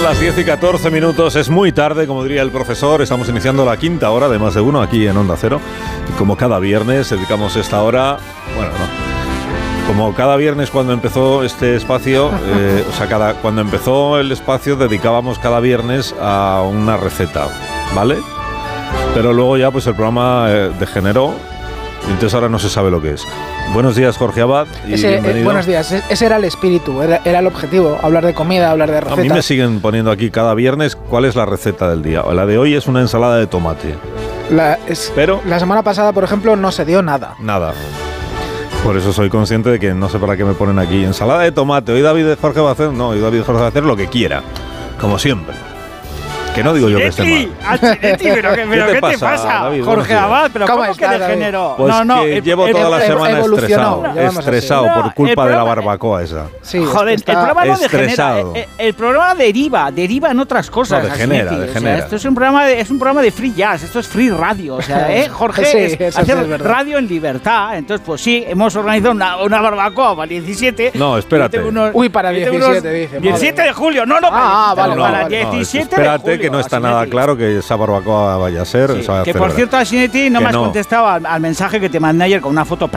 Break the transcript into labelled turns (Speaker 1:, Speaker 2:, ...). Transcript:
Speaker 1: las 10 y 14 minutos, es muy tarde, como diría el profesor. Estamos iniciando la quinta hora de Más de Uno aquí en Onda Cero. Y como cada viernes dedicamos esta hora, bueno, no, como cada viernes cuando empezó este espacio, cuando empezó el espacio dedicábamos cada viernes a una receta, ¿vale? Pero luego ya pues el programa degeneró, y entonces ahora no se sabe lo que es. Buenos días, Jorge Abad, y bienvenido.
Speaker 2: Buenos días, ese era el espíritu, era el objetivo, hablar de comida, hablar de recetas.
Speaker 1: A mí me siguen poniendo aquí cada viernes cuál es la receta del día. La de hoy es una ensalada de tomate.
Speaker 2: Pero la semana pasada, por ejemplo, no se dio nada.
Speaker 1: Nada. Por eso soy consciente de que no sé para qué me ponen aquí ensalada de tomate. Hoy David Jorge va a hacer, no, hoy David Jorge va a hacer lo que quiera, como siempre. Que no digo yo que esté mal.
Speaker 3: ¿Pero qué te pasa,
Speaker 1: David,
Speaker 3: Jorge Abad? ¿Pero cómo que degeneró?
Speaker 1: Pues que llevo toda la semana estresado por culpa de la barbacoa esa.
Speaker 2: Sí,
Speaker 3: joder, el programa no degenera. El programa deriva en otras cosas.
Speaker 1: No, degenera.
Speaker 3: O sea, esto es un programa de free jazz, esto es free radio. O sea, Jorge,
Speaker 2: sí,
Speaker 3: hacemos radio en libertad. Entonces, pues sí, hemos organizado una barbacoa para el 17.
Speaker 1: No, espérate.
Speaker 2: Para el 17, dice.
Speaker 3: 17 de julio, no, para el 17 de julio.
Speaker 1: Que no está nada claro que esa barbacoa vaya a ser.
Speaker 3: Sí, que por cierto, Asinetti no me has contestado al mensaje que te mandé ayer con una foto